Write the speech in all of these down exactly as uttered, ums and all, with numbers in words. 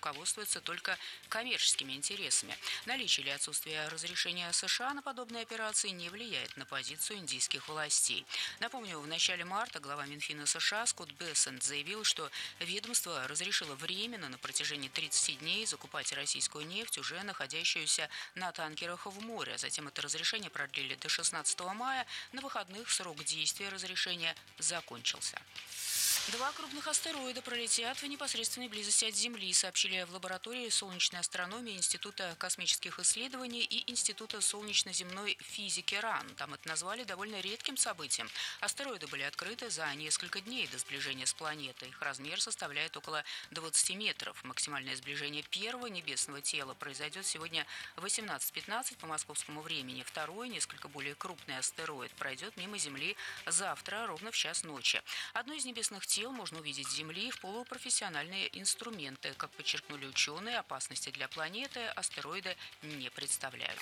руководствуется только коммерческими интересами. Наличие или отсутствие разрешения США на подобные операции не влияет на позицию индийских властей. Напомню, в начале марта глава Минфина США Скотт Бессент заявил, что ведомство разрешило временно на протяжении тридцати дней закупать российскую нефть, уже находящуюся на танкерах в море. Затем это разрешение продлили до шестнадцатого мая. На выходных срок действия разрешения закончился. Два крупных астероида пролетят в непосредственной близости от Земли, сообщили в лаборатории солнечной астрономии Института космических исследований и Института солнечно-земной физики РАН. Там это назвали довольно редким событием. Астероиды были открыты за несколько дней до сближения с планетой. Их размер составляет около двадцати метров. Максимальное сближение первого небесного тела произойдет сегодня в восемнадцать пятнадцать по московскому времени. Второй, несколько более крупный астероид, пройдет мимо Земли завтра ровно в час ночи. Одно из небесных тел можно увидеть с Земли в полупрофессиональные инструменты. Как подчеркнули ученые, опасности для планеты астероиды не представляют.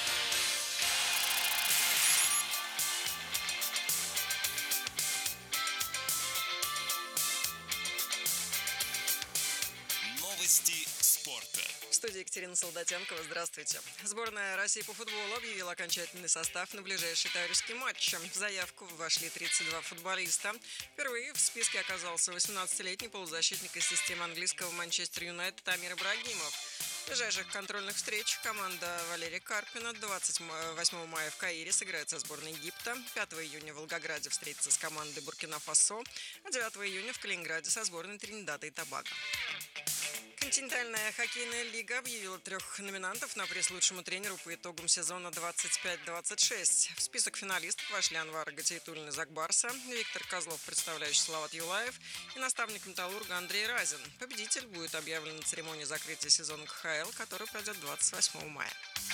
Новости спорта. В студии Екатерина Солдатенкова. Здравствуйте. Сборная России по футболу объявила окончательный состав на ближайший товарищеский матч. В заявку вошли тридцать два футболиста. Впервые в списке оказался восемнадцатилетний полузащитник из системы английского Манчестер Юнайтед Амир Ибрагимов. В ближайших контрольных встречах команда Валерия Карпина двадцать восьмого мая в Каире сыграет со сборной Египта, пятого июня в Волгограде встретится с командой Буркина-Фасо, а девятого июня в Калининграде со сборной Тринидада и Тобаго. Континентальная хоккейная лига объявила трех номинантов на приз лучшему тренеру по итогам сезона двадцать пять двадцать шесть. В список финалистов вошли Анвар Гатеитуллин из Акбарса, Виктор Козлов, представляющий Салават Юлаев, и наставник Металлурга Андрей Разин. Победитель будет объявлен на церемонии закрытия сезона ка ха эл, который пройдет двадцать восьмого мая.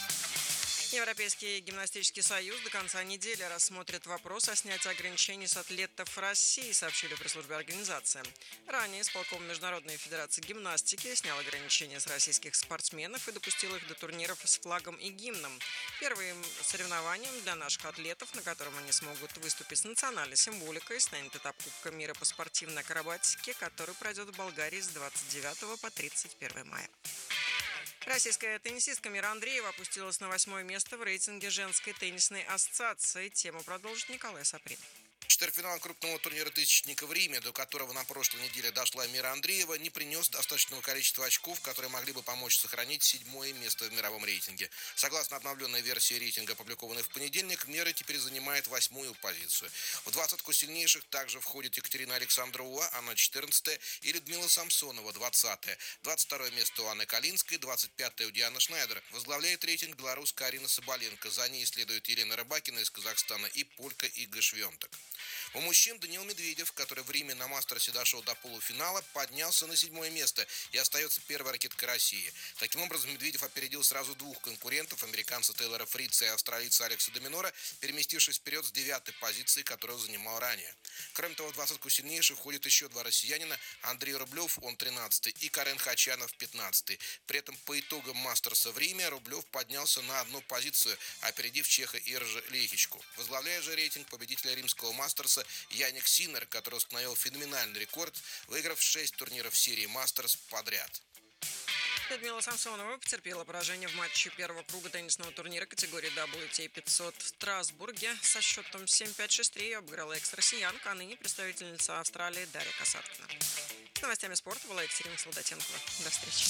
Европейский гимнастический союз до конца недели рассмотрит вопрос о снятии ограничений с атлетов России, сообщили в пресс-службе организации. Ранее исполком Международной федерации гимнастики снял ограничения с российских спортсменов и допустил их до турниров с флагом и гимном. Первым соревнованием для наших атлетов, на котором они смогут выступить с национальной символикой, станет этап Кубка мира по спортивной акробатике, который пройдет в Болгарии с двадцать девятого по тридцать первое мая. Российская теннисистка Мира Андреева опустилась на восьмое место в рейтинге женской теннисной ассоциации. Тему продолжит Николай Саприн. Четвертьфинал крупного турнира «Тысячника» в Риме, до которого на прошлой неделе дошла Мира Андреева, не принес достаточного количества очков, которые могли бы помочь сохранить седьмое место в мировом рейтинге. Согласно обновленной версии рейтинга, опубликованной в понедельник, Мира теперь занимает восьмую позицию. В двадцатку сильнейших также входит Екатерина Александрова, она четырнадцатая, и Людмила Самсонова, двадцатая. двадцать второе место у Анны Калинской, двадцать пятое у Дианы Шнайдер. Возглавляет рейтинг белоруска Арина Соболенко. За ней следует Елена Рыбакина из Казахстана и полька Ига Швентек. У мужчин Даниил Медведев, который в Риме на Мастерсе дошел до полуфинала, поднялся на седьмое место и остается первой ракеткой России. Таким образом, Медведев опередил сразу двух конкурентов, американца Тейлора Фрица и австралийца Алекса Доминора, переместившись вперед с девятой позиции, которую занимал ранее. Кроме того, в двадцатку сильнейших входят еще два россиянина: Андрей Рублев, он тринадцатый, и Карен Хачанов, пятнадцатый. При этом по итогам Мастерса в Риме Рублев поднялся на одну позицию, опередив чеха Иржа Лехичку. Возглавляя же рейтинг победителя римского Мастерса Яник Синнер, который установил феноменальный рекорд, выиграв шесть турниров серии Мастерс подряд. Людмила Самсонова потерпела поражение в матче первого круга теннисного турнира категории дабл ю ти эй пятьсот в Страсбурге. Со счетом семь пять шесть три ее обыграла экс-россиянка, а ныне представительница Австралии Дарья Касаткина. С новостями спорта была Екатерина Солдатенкова. До встречи.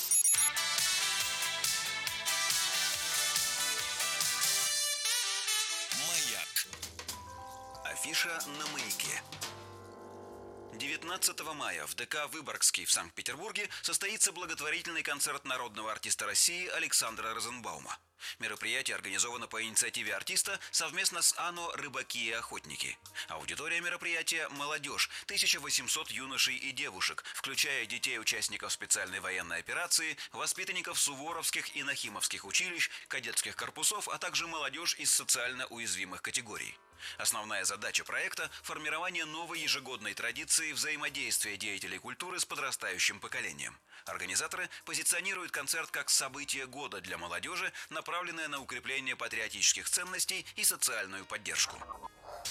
Маяк. Афиша на маяке. девятнадцатого мая в ДК «Выборгский» в Санкт-Петербурге состоится благотворительный концерт народного артиста России Александра Розенбаума. Мероприятие организовано по инициативе артиста совместно с АНО «Рыбаки и охотники». Аудитория мероприятия – молодежь, тысяча восемьсот юношей и девушек, включая детей участников специальной военной операции, воспитанников суворовских и нахимовских училищ, кадетских корпусов, а также молодежь из социально уязвимых категорий. Основная задача проекта – формирование новой ежегодной традиции взаимодействия деятелей культуры с подрастающим поколением. Организаторы позиционируют концерт как событие года для молодежи, направленное на укрепление патриотических ценностей и социальную поддержку.